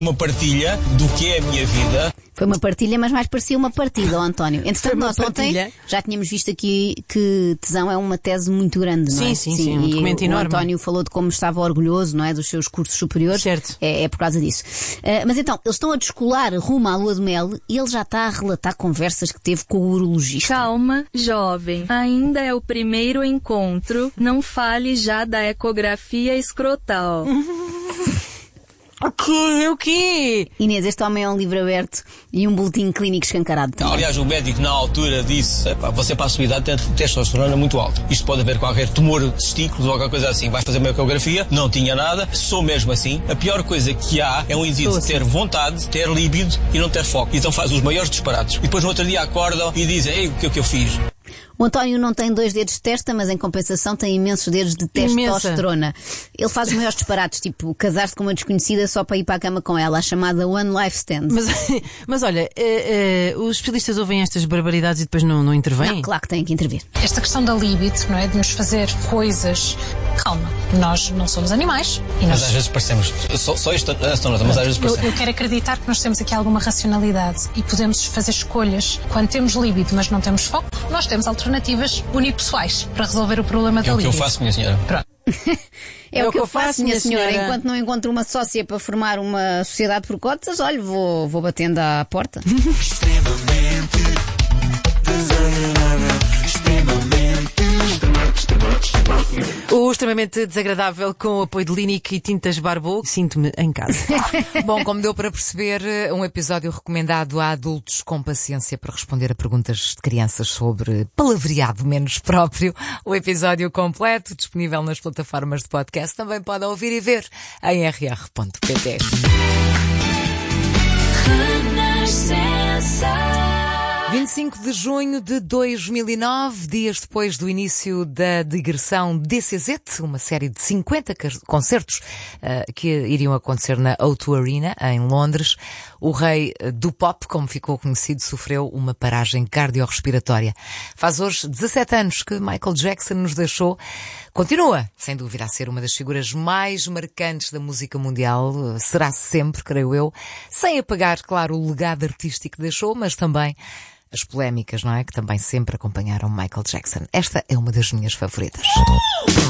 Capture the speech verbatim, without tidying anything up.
Uma partilha do que é a minha vida. Foi uma partilha, mas mais parecia uma partida, oh, António. Entretanto, nós partilha. ontem já tínhamos visto aqui que Tesão é uma tese muito grande, não é? Sim, sim, sim, um documento e enorme. O António falou de como estava orgulhoso, não é, dos seus cursos superiores. Certo. É, é por causa disso. Uh, mas então, eles estão a descolar rumo à lua de mel e ele já está a relatar conversas que teve com o urologista. Calma, jovem. Ainda é o primeiro encontro. Não fale já da ecografia escrotal. O quê? O quê? Inês, este homem é um livro aberto e um boletim clínico escancarado também. Aliás, o médico na altura disse: você para a sua idade tem testosterona muito alta. Isto pode haver qualquer tumor de testículos ou qualquer coisa assim. Vai fazer uma ecografia? Não tinha nada. Sou mesmo assim. A pior coisa que há é um indivíduo assim. ter vontade, ter líbido e não ter foco. Então faz os maiores disparates. E depois no outro dia acordam e dizem: ei, o que é que eu fiz? O António não tem dois dedos de testa, mas em compensação tem imensos dedos de testosterona. Ele faz os maiores disparates, tipo casar-se com uma desconhecida só para ir para a cama com ela, a chamada One Life Stand. Mas, mas olha, uh, uh, os especialistas ouvem estas barbaridades e depois não, não intervêm? Não, claro que têm que intervir. Esta questão da libido, não é? De nos fazer coisas. Calma, nós não somos animais. E nós... Mas às vezes parecemos. Só, só esta, esta nota, mas às vezes eu, parecemos. eu quero acreditar que nós temos aqui alguma racionalidade e podemos fazer escolhas. Quando temos libido, mas não temos foco, nós temos alternativas unipessoais para resolver o problema da É o que libido. eu faço, minha senhora. Pronto. É, o que eu faço, minha senhora. Enquanto não encontro uma sócia para formar uma sociedade por cotas, olha, vou, vou batendo à porta. Extremamente desagradável. Extremamente. O extremamente desagradável com o apoio de Línic e Tintas Barbô. Sinto-me em casa. Bom, como deu para perceber, um episódio recomendado a adultos com paciência para responder a perguntas de crianças sobre palavreado menos próprio. O episódio completo, disponível nas plataformas de podcast, também podem ouvir e ver em r r ponto p t. vinte e cinco de junho de dois mil e nove, dias depois do início da digressão D C Z, uma série de cinquenta concertos uh, que iriam acontecer na O dois Arena, em Londres, o rei do pop, como ficou conhecido, sofreu uma paragem cardiorrespiratória. Faz hoje dezassete anos que Michael Jackson nos deixou. Continua, sem dúvida, a ser uma das figuras mais marcantes da música mundial. Será sempre, creio eu, sem apagar, claro, o legado artístico que deixou, mas também as polémicas, não é? Que também sempre acompanharam Michael Jackson. Esta é uma das minhas favoritas.